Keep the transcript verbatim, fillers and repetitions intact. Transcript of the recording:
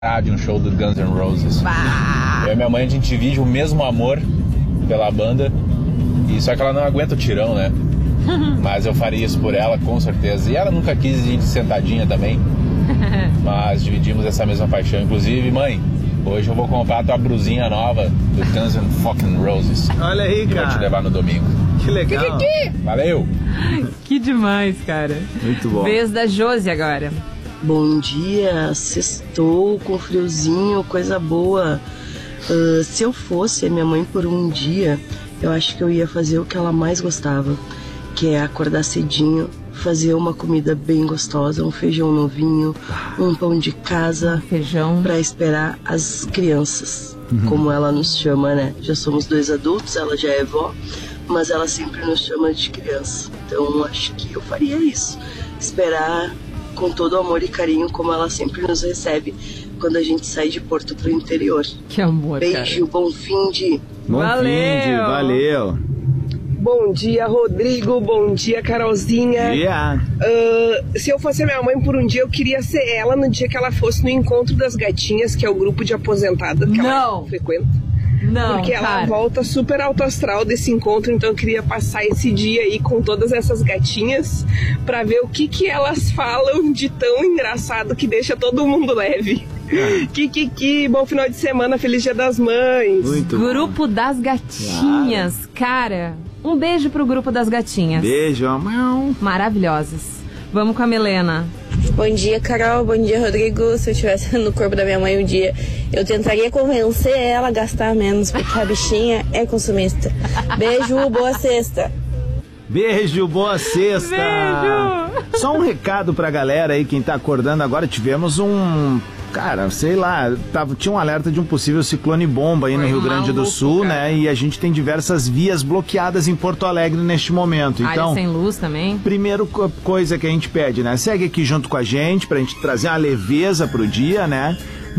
de um show do Guns N' Roses. Bah. Eu e minha mãe, a gente divide o mesmo amor pela banda, e só que ela não aguenta o tirão, né? Mas eu faria isso por ela, com certeza. E ela nunca quis ir de sentadinha também. Mas dividimos essa mesma paixão. Inclusive, mãe, hoje eu vou comprar a tua brusinha nova do Guns N' fucking Roses. Olha aí, que cara. Vou te levar no domingo. Que legal. Que, que, que? Valeu. Que demais, cara. Muito bom. Vez da Josi agora. Bom dia, sextou com friozinho, coisa boa. Uh, se eu fosse a minha mãe por um dia, eu acho que eu ia fazer o que ela mais gostava, que é acordar cedinho, fazer uma comida bem gostosa, um feijão novinho, um pão de casa, feijão, para esperar as crianças, uhum. Como ela nos chama, né? Já somos dois adultos, ela já é vó, mas ela sempre nos chama de criança. Então acho que eu faria isso, esperar com todo o amor e carinho como ela sempre nos recebe quando a gente sai de Porto pro interior. Que amor, beijo, cara. bom fim de... Bom valeu. fim de, valeu. Bom dia, Rodrigo. Bom dia, Carolzinha. Yeah. Uh, se eu fosse a minha mãe por um dia, eu queria ser ela no dia que ela fosse no Encontro das Gatinhas, que é o grupo de aposentadas que Não. ela frequenta. Não, porque ela cara. volta super alto astral desse encontro, então eu queria passar esse dia aí com todas essas gatinhas pra ver o que que elas falam de tão engraçado que deixa todo mundo leve. Que, que, que, bom final de semana, feliz Dia das Mães. Muito Grupo bom. das Gatinhas, claro. Cara, um beijo pro Grupo das Gatinhas. Beijo, amão. Maravilhosas. Vamos com a Milena. Bom dia, Carol. Bom dia, Rodrigo. Se eu estivesse no corpo da minha mãe um dia, eu tentaria convencer ela a gastar menos, porque a bichinha é consumista. Beijo, boa sexta. Beijo, boa sexta. Beijo. Só um recado pra galera aí, quem tá acordando agora, tivemos um... Cara, sei lá, tava, tinha um alerta de um possível ciclone bomba aí no Rio Grande do Sul, né? E a gente tem diversas vias bloqueadas em Porto Alegre neste momento. Então, área sem luz também. Primeiro coisa que a gente pede, né? Segue aqui junto com a gente pra gente trazer uma leveza pro dia, né?